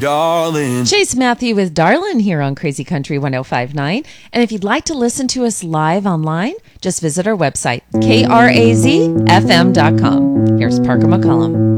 darling. Chase Matthew with Darlin here on Crazy Country 105.9. And if you'd like to listen to us live online, just visit our website, krazfm.com. Here's Parker McCollum.